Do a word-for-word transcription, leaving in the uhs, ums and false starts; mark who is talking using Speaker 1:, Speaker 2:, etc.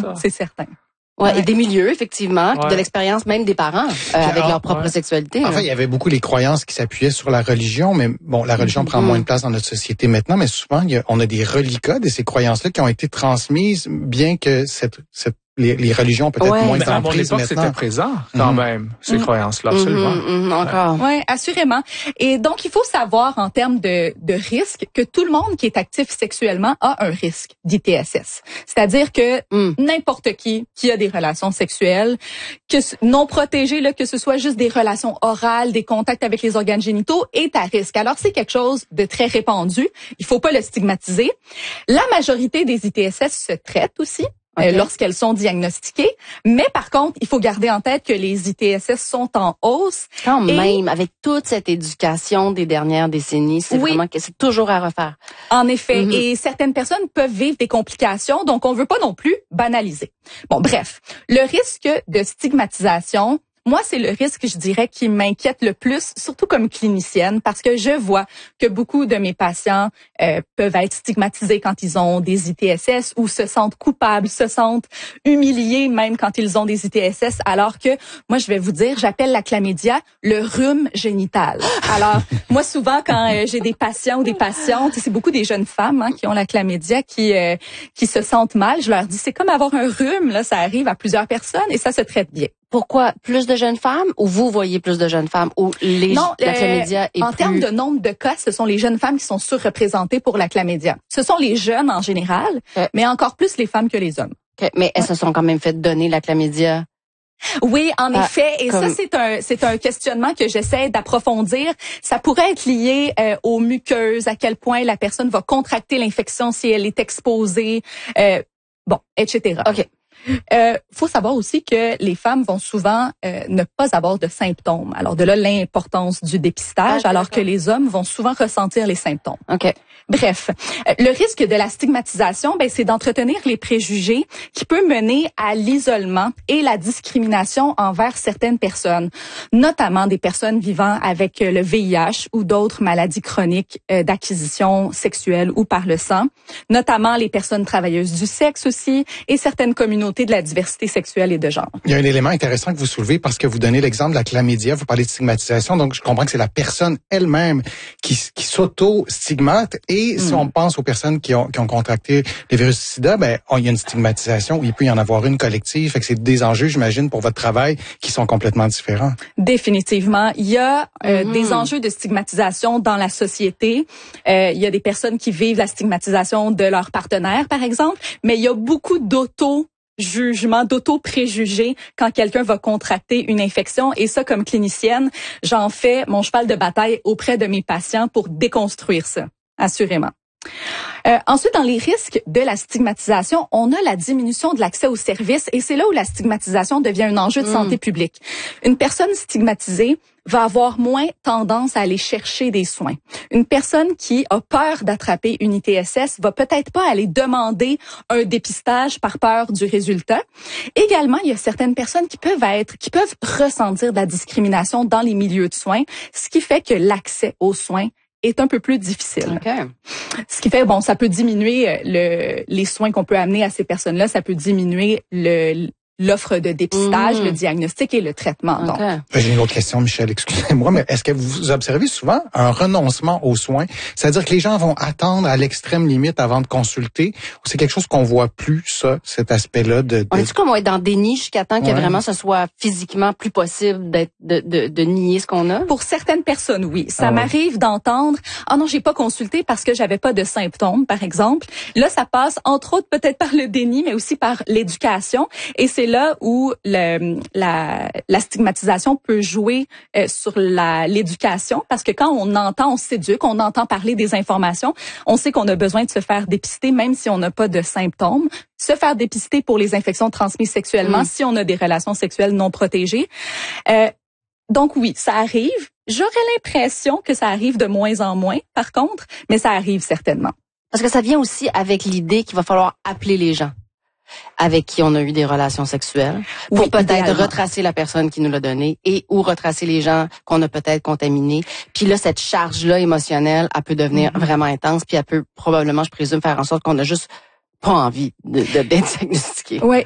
Speaker 1: ça.
Speaker 2: C'est certain.
Speaker 3: Ouais,
Speaker 2: Ouais.
Speaker 3: et des milieux, effectivement, puis
Speaker 1: Ouais.
Speaker 3: de l'expérience même des parents euh, avec
Speaker 1: alors,
Speaker 3: leur propre
Speaker 1: ouais.
Speaker 3: sexualité.
Speaker 4: En fait, il y avait beaucoup les croyances qui s'appuyaient sur la religion, mais bon, la religion
Speaker 3: Mm-hmm.
Speaker 4: prend moins de place dans notre société maintenant, mais souvent, il y a, on a des reliquats de ces croyances-là qui ont été transmises, bien que cette, cette les, les religions ont peut-être
Speaker 3: Ouais.
Speaker 4: moins
Speaker 1: Mais à mon
Speaker 4: d'emprise
Speaker 1: époque, c'était
Speaker 4: maintenant.
Speaker 1: présent quand
Speaker 4: Mhm.
Speaker 1: même, ces
Speaker 2: Mhm.
Speaker 1: croyances-là,
Speaker 3: Mhm,
Speaker 1: absolument.
Speaker 3: mhm, encore.
Speaker 2: Oui, assurément. Et donc, il faut savoir en termes de, de risque que tout le monde qui est actif sexuellement a un risque d'I T S S. C'est-à-dire que
Speaker 3: Mm.
Speaker 2: n'importe qui qui a des relations sexuelles, que ce- non protégées, là, que ce soit juste des relations orales, des contacts avec les organes génitaux, est à risque. Alors, c'est quelque chose de très répandu. Il faut pas le stigmatiser. La majorité des I T S S se traitent aussi.
Speaker 3: Okay.
Speaker 2: Euh, lorsqu'elles sont diagnostiquées. Mais par contre, il faut garder en tête que les I T S S sont en hausse.
Speaker 3: Quand
Speaker 2: Et-
Speaker 3: même, avec toute cette éducation des dernières décennies, c'est
Speaker 2: Oui.
Speaker 3: vraiment que c'est toujours à refaire.
Speaker 2: En effet,
Speaker 3: Mhm.
Speaker 2: et certaines personnes peuvent vivre des complications, donc on veut pas non plus banaliser. Bon, bref, le risque de stigmatisation, moi, c'est le risque, je dirais, qui m'inquiète le plus, surtout comme clinicienne, parce que je vois que beaucoup de mes patients euh, peuvent être stigmatisés quand ils ont des I T S S ou se sentent coupables, se sentent humiliés même quand ils ont des I T S S, alors que moi, je vais vous dire, j'appelle la chlamydia le rhume génital. Alors, moi, souvent, quand euh, j'ai des patients ou des patientes, c'est beaucoup des jeunes femmes hein, qui ont la chlamydia, qui euh, qui se sentent mal, je leur dis, c'est comme avoir un rhume, là, ça arrive à plusieurs personnes et ça se traite bien.
Speaker 3: Pourquoi plus de jeunes femmes ou vous voyez plus de jeunes femmes ou les
Speaker 2: Non,
Speaker 3: la
Speaker 2: euh,
Speaker 3: chlamydia est
Speaker 2: en
Speaker 3: plus...
Speaker 2: termes de nombre de cas, ce sont les jeunes femmes qui sont surreprésentées pour la chlamydia. Ce sont les jeunes en général,
Speaker 3: Okay.
Speaker 2: mais encore plus les femmes que les hommes.
Speaker 3: Okay, mais elles se sont quand même fait donner la chlamydia.
Speaker 2: Oui, en
Speaker 3: Ah,
Speaker 2: effet, et
Speaker 3: comme-
Speaker 2: ça c'est un c'est un questionnement que j'essaie d'approfondir. Ça pourrait être lié euh, aux muqueuses, à quel point la personne va contracter l'infection si elle est exposée, euh, bon, et cetera.
Speaker 3: OK.
Speaker 2: Euh, faut savoir aussi que les femmes vont souvent euh, ne pas avoir de symptômes. Alors de là l'importance du dépistage,
Speaker 3: Ah,
Speaker 2: alors
Speaker 3: d'accord.
Speaker 2: que les hommes vont souvent ressentir les symptômes.
Speaker 3: OK.
Speaker 2: Bref, euh, le risque de la stigmatisation, ben, c'est d'entretenir les préjugés qui peut mener à l'isolement et la discrimination envers certaines personnes, notamment des personnes vivant avec euh, le V I H ou d'autres maladies chroniques euh, d'acquisition sexuelle ou par le sang, notamment les personnes travailleuses du sexe aussi et certaines communautés de la diversité sexuelle et de genre.
Speaker 4: Il y a un élément intéressant que vous soulevez parce que vous donnez l'exemple de la chlamydia, vous parlez de stigmatisation, donc je comprends que c'est la personne elle-même qui, qui s'auto-stigmate et
Speaker 2: Mm.
Speaker 4: si on pense aux personnes qui ont, qui ont contracté le virus du sida, ben il y a une stigmatisation où il peut y en avoir une collective, fait que c'est des enjeux, j'imagine, pour votre travail qui sont complètement différents.
Speaker 2: Définitivement. Il y a euh,
Speaker 3: Mhm.
Speaker 2: des enjeux de stigmatisation dans la société. Euh, il y a des personnes qui vivent la stigmatisation de leur partenaire, par exemple, mais il y a beaucoup d'auto jugement, d'auto-préjugés quand quelqu'un va contracter une infection. Et ça, comme clinicienne, j'en fais mon cheval de bataille auprès de mes patients pour déconstruire ça, assurément. Euh, ensuite, dans les risques de la stigmatisation, on a la diminution de l'accès aux services et c'est là où la stigmatisation devient un enjeu de
Speaker 3: Mm.
Speaker 2: santé publique. Une personne stigmatisée va avoir moins tendance à aller chercher des soins. Une personne qui a peur d'attraper une I T S S va peut-être pas aller demander un dépistage par peur du résultat. Également, il y a certaines personnes qui peuvent être, qui peuvent ressentir de la discrimination dans les milieux de soins, ce qui fait que l'accès aux soins est un peu plus difficile.
Speaker 3: OK.
Speaker 2: Ce qui fait, bon, ça peut diminuer euh, le, les soins qu'on peut amener à ces personnes-là, ça peut diminuer le, l'offre de dépistage,
Speaker 3: Mhm.
Speaker 2: le diagnostic et le traitement. Donc,
Speaker 3: OK.
Speaker 4: J'ai une autre question, Michel, excusez-moi, mais est-ce que vous observez souvent un renoncement aux soins? C'est-à-dire que les gens vont attendre à l'extrême limite avant de consulter, ou c'est quelque chose qu'on voit plus, ça, cet aspect-là de... de...
Speaker 3: On est-tu comme on va être dans le déni jusqu'à temps que
Speaker 4: Ouais.
Speaker 3: vraiment ce soit physiquement plus possible d'être de, de, de nier ce qu'on a?
Speaker 2: pour certaines personnes, oui. Ça
Speaker 4: Ah ouais.
Speaker 2: m'arrive d'entendre, ah non, j'ai pas consulté parce que j'avais pas de symptômes, par exemple. Là, ça passe entre autres peut-être par le déni, mais aussi par l'éducation. Et c'est là où le, la, la stigmatisation peut jouer euh, sur la, l'éducation, parce que quand on entend, on s'éduque, on entend parler des informations, on sait qu'on a besoin de se faire dépister, même si on n'a pas de symptômes. Se faire dépister pour les infections transmises sexuellement,
Speaker 3: Mm.
Speaker 2: si on a des relations sexuelles non protégées. Euh, Donc oui, ça arrive. J'aurais l'impression que ça arrive de moins en moins, par contre, mais ça arrive certainement.
Speaker 3: Parce que ça vient aussi avec l'idée qu'il va falloir appeler les gens avec qui on a eu des relations sexuelles pour
Speaker 2: Oui,
Speaker 3: peut-être
Speaker 2: idéalement.
Speaker 3: retracer la personne qui nous l'a donné et ou retracer les gens qu'on a peut-être contaminés. Puis là, cette charge-là émotionnelle, elle peut devenir
Speaker 2: Mm-hmm.
Speaker 3: vraiment intense puis elle peut probablement, je présume, faire en sorte qu'on a juste pas envie de, de d'être diagnostiqué.
Speaker 2: Ouais,